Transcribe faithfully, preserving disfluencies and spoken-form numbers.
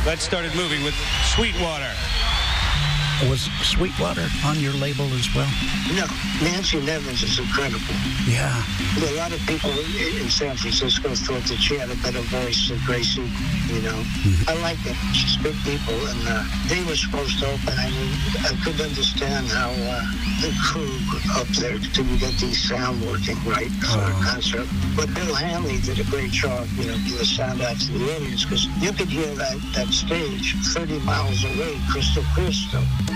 Let's started moving with Sweetwater. Was Sweetwater on your label as well? No, Nancy Nevins is incredible. Yeah. A lot of people in San Francisco thought that she had a better voice than Gracie, you know. Mm-hmm. I like it. She's good people, and uh, they were supposed to open. I mean, I could understand how uh, the crew up there didn't get the sound working right for uh-huh. a concert. But Bill Hanley did a great job, you know, give the sound out to the audience, because you could hear that, that stage thirty miles away, crystal crystal.